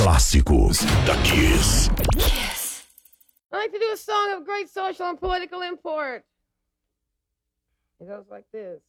Clássicos da Kiss. I like to do a song of great social and political import. It goes like this.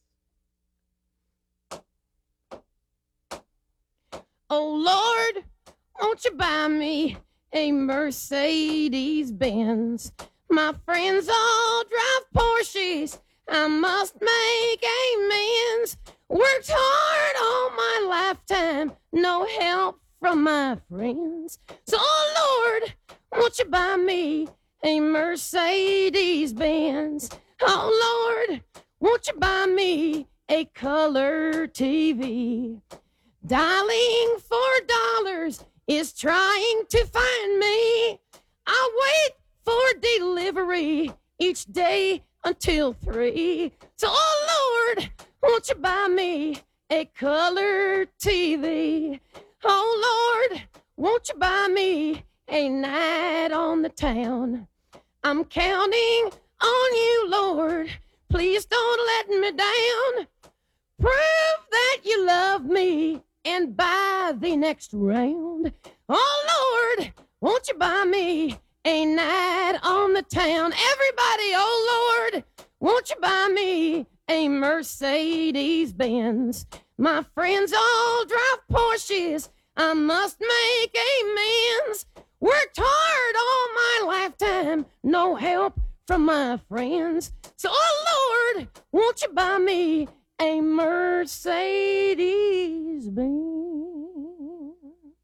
Oh Lord, won't you buy me a Mercedes-Benz? My friends all drive Porsches. I must make amends. Worked hard all my lifetime, no help from my friends. So, oh Lord, won't you buy me a Mercedes-Benz? Oh Lord, won't you buy me a color TV? Dialing $4 is trying to find me. I wait for delivery each day until 3. So, oh Lord, won't you buy me a color TV? Oh Lord, won't you buy me a night on the town? I'm counting on you, Lord. Please don't let me down. Prove that you love me and buy the next round. Oh Lord, won't you buy me a night on the town? Everybody, oh Lord, won't you buy me a Mercedes-Benz? My friends all drive Porsches. I must make amends. Worked hard all my lifetime, no help from my friends. So, oh Lord, won't you buy me a Mercedes-Benz?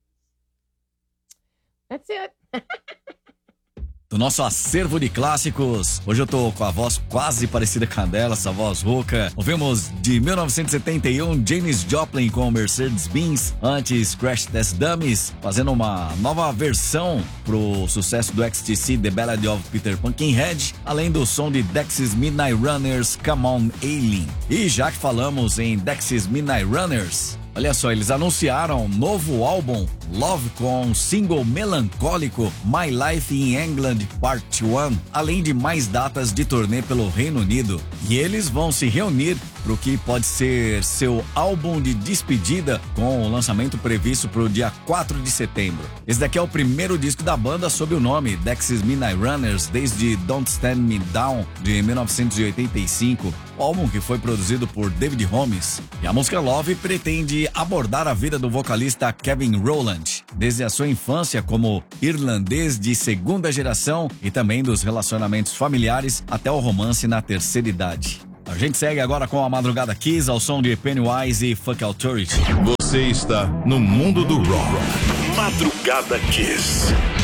That's it. Do nosso acervo de clássicos. Hoje eu tô com a voz quase parecida com a dela, essa voz rouca. Ouvimos de 1971 Janis Joplin com Mercedes-Benz, antes Crash Test Dummies, fazendo uma nova versão pro sucesso do XTC The Ballad of Peter Pumpkinhead, além do som de Dexys Midnight Runners Come On Aileen. E já que falamos em Dexys Midnight Runners, olha só, eles anunciaram um novo álbum, Love, com single melancólico My Life in England Part 1, além de mais datas de turnê pelo Reino Unido. E eles vão se reunir para o que pode ser seu álbum de despedida, com o lançamento previsto para o dia 4 de setembro. Esse daqui é o primeiro disco da banda sob o nome Dexys Midnight Runners, desde Don't Stand Me Down, de 1985, o álbum que foi produzido por David Holmes. E a música Love pretende abordar a vida do vocalista Kevin Rowland, desde a sua infância como irlandês de segunda geração e também dos relacionamentos familiares até o romance na terceira idade. A gente segue agora com a Madrugada Kiss ao som de Pennywise e Funk Authority. Você está no mundo do rock. Madrugada Kiss.